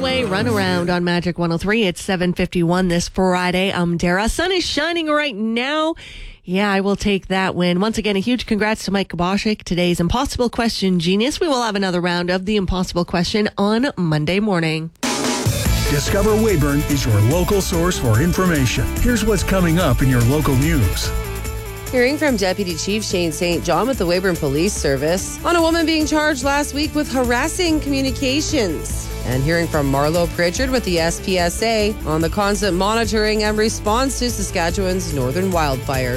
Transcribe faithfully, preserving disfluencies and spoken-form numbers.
Runaway, Run Around on Magic one oh three. It's seven fifty-one this Friday. I'm Dara. Sun is shining right now. Yeah, I will take that win. Once again, a huge congrats to Mike Kabashik, today's Impossible Question genius. We will have another round of the Impossible Question on Monday morning. Discover Weyburn is your local source for information. Here's what's coming up in your local news. Hearing from Deputy Chief Shane Saint John with the Weyburn Police Service on a woman being charged last week with harassing communications. And hearing from Marlo Pritchard with the S P S A on the constant monitoring and response to Saskatchewan's northern wildfires.